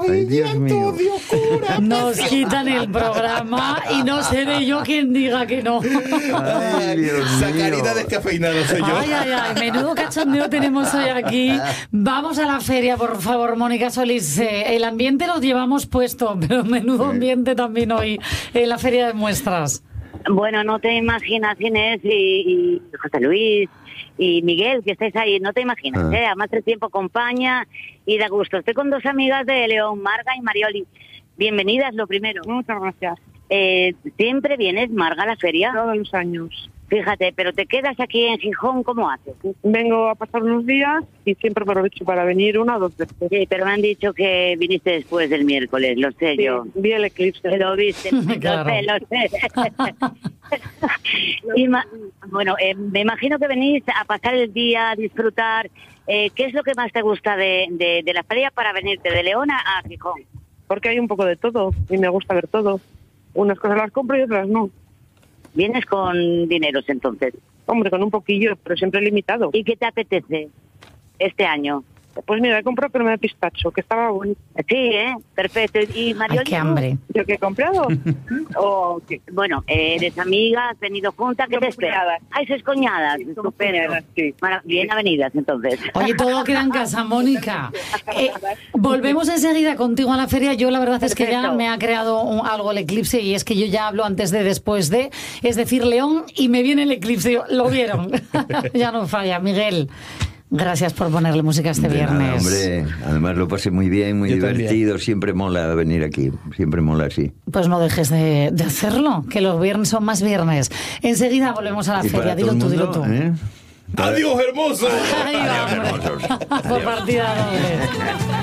Ay, Dios mío. de oscura. Nos quitan el programa y no seré yo quien diga que no. Ay, Dios mío. Sacarina descafeinado soy yo. Ay, ay, ay, menudo cachondeo tenemos hoy aquí. Vamos a la feria, por favor, Mónica Solís. El ambiente lo llevamos puesto, pero menudo ambiente también hoy en la feria de muestras. Bueno, no te imaginas, Inés y José Luis y Miguel, que estáis ahí, no te imaginas, Además el tiempo acompaña y da gusto. Estoy con dos amigas de León, Marga y Marioli. Bienvenidas, lo primero. Muchas gracias. ¿Siempre vienes, Marga, a la feria? Todos los años. Fíjate, pero te quedas aquí en Gijón, ¿cómo haces? Vengo a pasar unos días y siempre aprovecho para venir 1 o 2 veces. Sí, pero me han dicho que viniste después del miércoles, lo sé Sí, yo. vi el eclipse. Lo viste, Claro. lo sé. Bueno, me imagino que venís a pasar el día, a disfrutar. ¿Qué es lo que más te gusta de la feria para venirte de León a Gijón? Porque hay un poco de todo y me gusta ver todo. Unas cosas las compro y otras no. ¿Vienes con dineros entonces? Hombre, con un poquillo, pero siempre limitado. ¿Y qué te apetece este año? Pues mira, he comprado crema de pistacho, que estaba bonito. Sí, perfecto. ¿Y Marioli? Ay, qué hambre. ¿Yo qué he comprado? Bueno, eres amiga, has venido juntas, ¿qué te Somos esperas? cuñadas. Ay, sois coñadas, estupendo. cuñadas, sí. Bien avenidas, entonces. Oye, todo queda en casa, Mónica. Volvemos enseguida contigo a la feria. Yo la verdad es que ya Perfecto. me ha creado algo el eclipse y es que yo ya hablo antes de, después de. Es decir, León y me viene el eclipse. Lo vieron. Ya no falla. Miguel, gracias por ponerle música este De nada, viernes. hombre, además lo pasé muy bien, muy Yo divertido. también. Siempre mola venir aquí. Siempre mola así. Pues no dejes de hacerlo, que los viernes son más viernes. Enseguida volvemos a la Y feria. para Dilo todo tú, el dilo mundo, tú. ¿eh? ¡Adiós, hermoso! Ahí va, Adiós, hombre. hermosos. Por partida doble.